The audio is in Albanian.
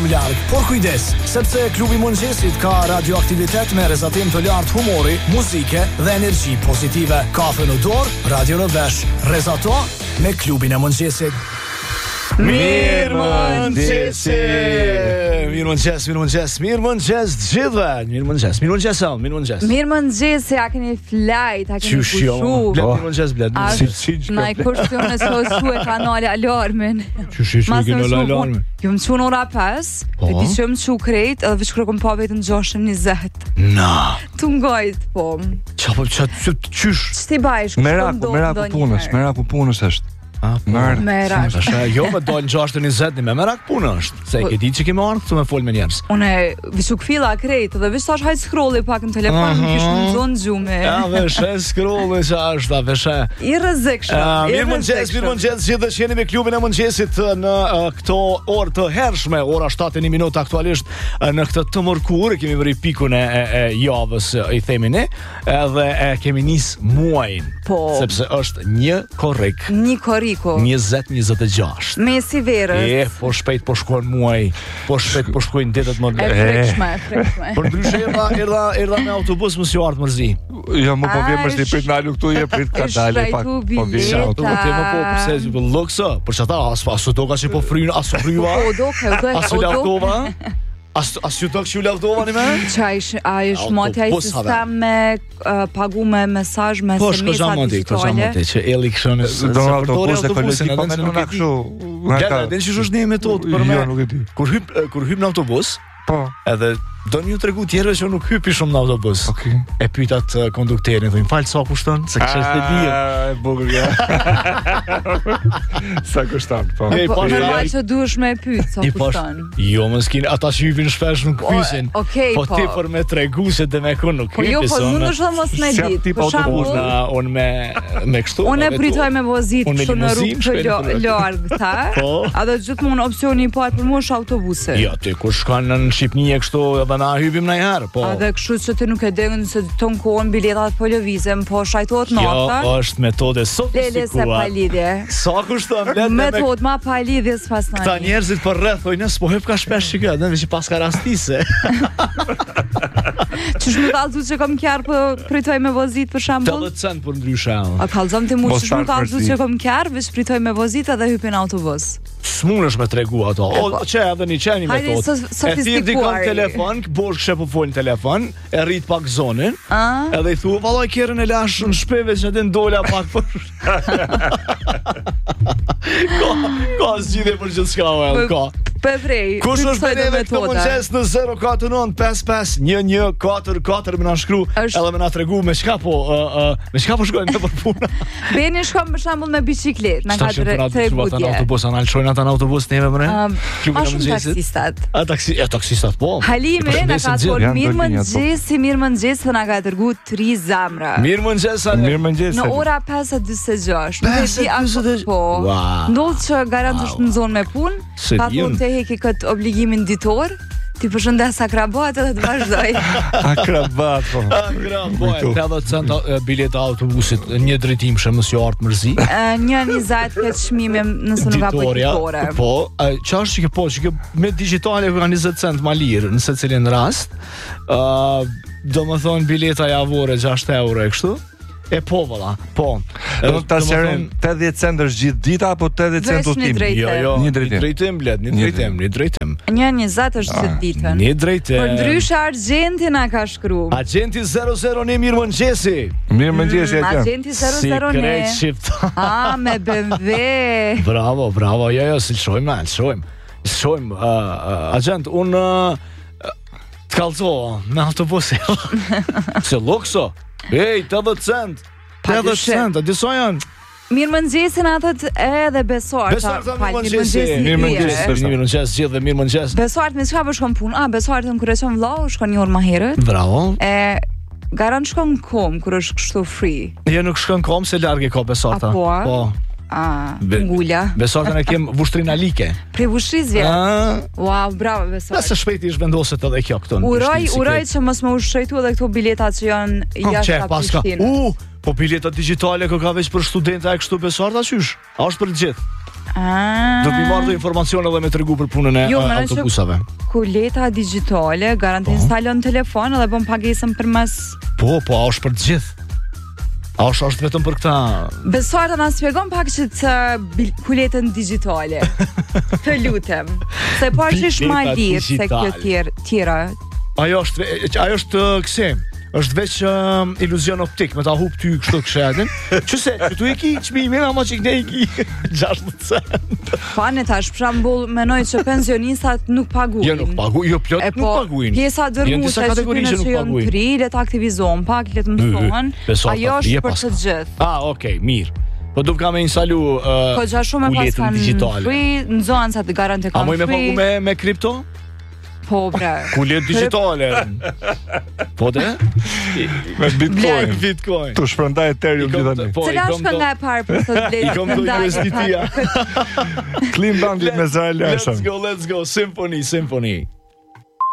larg, por kujdes, sepse klubi i mëngjesit ka radioaktivitet me rrezatim të lartë humori, muzike dhe energji pozitive. Kafe në dorë, radio në vesh. Rrezato me klubin e mëngjesit. Mirëmëngjes gjithëve. Mirëmëngjes, ja keni flajt, a keni pushu. Mirëmëngjes bled. Na i kushtione su e kanale alarmin. Çu keni alarmin. Ju më çun ora 5, e di që më çu krejt, edhe veç kërë kom pa vetën 6:20. Na. Tu ngajt po. Çysh. Ç'ti bajsh? Meraku punës është. Merak. Jo me dal 6:20 me merak punë është. Se e di që kemi ardhur këtu me fol me njerëz. Unë visu kfilla krejt, dhe visu tash hajt scrolli pak në telefon, më kishë në zonë gjume. Ja, veshe scrolli që është, veshe. I rrezikshëm. Mirëmëngjes gjithë që jeni me klubin e mëngjesit në këto orë të hershme, ora 7:01 aktualisht në këtë të mërkur, kemi vëri pikun e javës, i themi ne, edhe kemi nis muajin. Po. Sepse është një korrik. 20-26. Mesi verës. Po shpejt po shkon muaj, po shpejt po shkojnë ditët më e frekshme. Por ndryshe erdha me autobus mos ju ardh mërzi. Jo, më po vjen mështi prit nalu këtu je prit ka dalë pak. Po vjen autobusi më po pse po lukso, por çata as do ka që po fryn, as fryva. Po do. As lavdova. As ju do që lavdova në me? Ai është motja i sistem me pagu me mesazh me SMS-a digitale. Po që elli këshon do autobus ekologjik po më nuk e kështu. Ja, dhe që është një metodë për me. Kur hyp në autobus, po, edhe do një tregu tjerë që nuk hypi shumë në autobus. Okay. E pytat kondukterin, thonë, "Fal, sa kushton?" Se kishte të di. E bukur ja. Sa kushton, po. Po normal që duhesh me pyet sa kushton. Jo, moskin, ata që hypin shpesh nuk pyesin. Po ti për me tregu se dhe me ku nuk hypi. Po jo, po mundesh të mos me ditë. Për shembull, unë me kështu. Unë pritoj me vozit kështu në rrugë të larg, ta. A do gjithmonë opsioni i parë për mua është autobusi. Jo, ti kur shkon në Shqipëni kështu edhe na hypim në herë, po. A dhe kështu që ti nuk e din se ton kohën biletat po lëvizem, po shajtohet nata. Jo, është metodë sofistikuar. Lele se pa lidhje. Sa kushton blet? Metodë ma pa lidhje s'pas nani. Këta njerëzit për rreth thonë, s'po hyp ka shpesh që këtë, veç pas ka rastise. Ç'është më dallzu që kam kjarr po pritoj me vozit për shembull. 80 cent për ndryshe. A kallzon ti mua ç'është më dallzu që kam kjarr, veç pritoj me vozit edhe hypin autobus. S'mundesh me tregu ato. O çe edhe një çani metodë. E thirr dikon telefon, bosh kishte po fol në telefon, e rrit pak zonën. Edhe I thu, vallai kerrën e lash në shpeve që të ndola pak për. Ka zgjidhje për gjithçka, ka. Po vrej. Kush është me neve këtë mëngjes në 049 55 114 më na shkru edhe më na tregu me çka po shkojnë nëpër punë. Beni shkon për shembull me biçikletë, na ka tregu në autobus, ana lëshojnë ata në autobus neve më ne. Klubin e mëngjesit. Taksistat po. Halime na ka thonë mirëmëngjes, na ka dërguar 3 zamra. Mirëmëngjes. Në ora 5:46. Po. Ndodh që garantisht në zonë me punë, pa thonë heki këtë obligimin ditor, ti përshëndes akrabat edhe të vazhdoj. Akrabat, po. Akrabat, 80 cent bileta autobusit, një drejtim mos ju ardh mërzi. 1.20 këtë çmime nëse nuk ka ditore. Po, çfarë që po, që me digjitale ka 20 cent më lirë në secilin rast. Domethënë bileta javore 6 euro e kështu. E po valla, po. Do ta sjerojm 80 cent është gjithë dita apo 80 cent udhtim? Jo, një drejtim bled, një drejtim. 1.20 është gjithë ditën. Një drejtim. Por ndryshe Argjenti na ka shkruar. Agenti 00 ne mirëmëngjesi. Mirëmëngjesi atje. Agenti 00 ne. Me BMW. Bravo. Jo, si shojmë. Agent, unë të kallzo në autobus. Se lokso. Ej, 80 cent. 80 cent, a diso janë? Mirëmëngjesin atët edhe besuart. Mirëmëngjes gjithë dhe mirëmëngjes. Besuart me çka po shkon punë? Besuart në kur e shon vllau, shkon një orë më herët. Bravo. Garan shkon kom kur është kështu free. Jo, nuk shkon kom se larg e ka besuarta. Po. Ngula. Besortën e kem vushtrinalike. Prej vushrizve. Wow, bravo Besort. Nëse shpejti është vendoset edhe kjo këtu. Uroj që mos më ushtrojtu edhe këto biletat që janë jashtë Prishtinës. Po bileta digjitale ka veç për studenta e kështu Besorta qysh? A është për të gjithë? Do t'i marrë informacione edhe me tregu për punën e autobusave. Kuleta digjitale garanton instalon telefon edhe bën pagesën përmes. Po, a është për të gjithë? A është vetëm për këta? Besorta na shpjegon pak që të kuletën digjitale. Të lutem. Se po është më lirë se kjo tjera. Ajo është kësem. Është veç iluzion optik, me ta hub ty kështu këshedin. Qëse, që tu i ki qmimin, ama që këne i ki 60 cent. Pane tash, për shembull, menoj që pensionistat nuk paguin. Jo, nuk paguin, jo plot nuk paguin. Pjesa dërmuese që tyne që janë tri, le të aktivizohen pak, le të mësohen. Ajo është për të gjithë. Okej, mirë. Po du ka me instalu kuletën digitale. Free, nëzohen sa të garante kanë free. A moj me pagu me kripto? Po, bre. Kulet digitale. Po dhe? Me Bitcoin. Tu shpërndaj Ethereum gjithani. Cila është kënga e parë për të blejtë? I kom të USDT-a. Clean bundle me Zara Lashon. Let's go. Symphony.